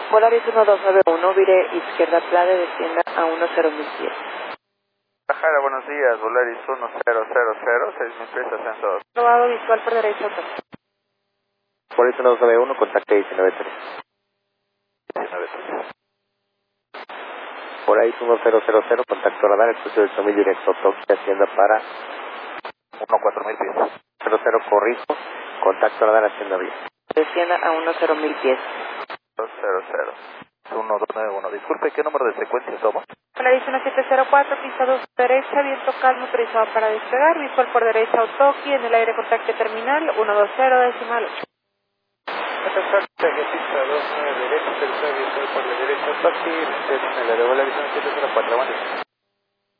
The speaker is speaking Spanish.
Polaris 1291, vire izquierda Plade, descienda a 10.010. Guadalajara, buenos días, Volaris 1000, 6000 pies, ascenso 2. Probado visual por derecha, auto. Polaris 1291, contacte 193. 193. Polaris 1000, contacto radar, expresión de 8000 directo, Tokio, hacienda para 4000 pies. 00 corrijo, contacto radar, hacienda vía. Descienda a 10.000 pies. 200. 1291. Disculpe, ¿qué número de secuencia somos? Polaris 1704, pista 2 derecha, viento calmo, autorizado para despegar, visual por derecha, Autoki, en el aire contacto terminal, 120 decimal 8. Atención, pista 29 derecha, tercera visual por la derecha, Autoki, en el de Volaris 1704,